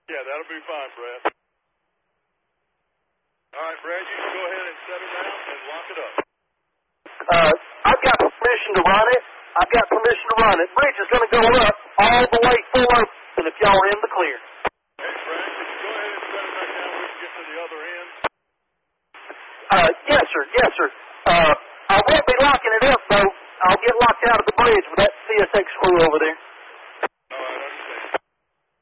Yeah, that'll be fine, Brad. All right, Brad, you can go ahead and set it down and lock it up. I've got permission to run it. Bridge is going to go up all the way full open if y'all are in the clear. Hey, Brad, can you go ahead and set it back down? We can get to the other end. Yes, sir. I won't be locking it up, though. I'll get locked out of the bridge with that CSX screw over there.